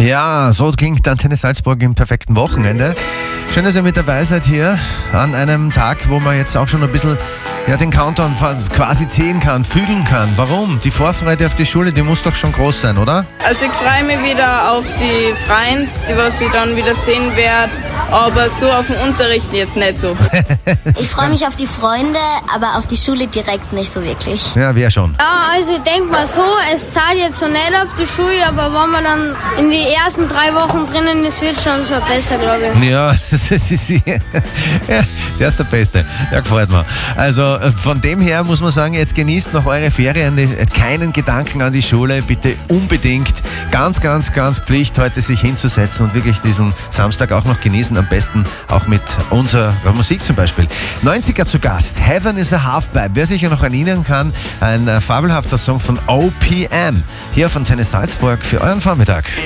Ja, so klingt Antenne Salzburg im perfekten Wochenende. Schön, dass ihr mit dabei seid hier an einem Tag, wo man jetzt auch schon ein bisschen den Countdown quasi zählen kann, fühlen kann. Warum? Die Vorfreude auf die Schule, die muss doch schon groß sein, oder? Also ich freue mich wieder auf die Freunde, die was ich dann wieder sehen werde, aber so auf den Unterricht jetzt nicht so. Ich freue mich auf die Freunde, aber auf die Schule direkt nicht so wirklich. Ja, wer schon? Ja, also ich denke mal so, es zahlt jetzt so nicht auf die Schule, aber wenn man dann in die ersten 3 Wochen drinnen ist, wird schon besser, glaube ich. Ja, der ist der Beste. Ja, gefällt mir. Also von dem her muss man sagen, jetzt genießt noch eure Ferien, keinen Gedanken an die Schule, bitte unbedingt, ganz Pflicht, heute sich hinzusetzen und wirklich diesen Samstag auch noch genießen, am besten auch mit unserer Musik zum Beispiel. 90er zu Gast, Heaven is a Halfpipe, wer sich ja noch erinnern kann, ein fabelhafter Song von OPM, hier von Antenne Salzburg für euren Vormittag.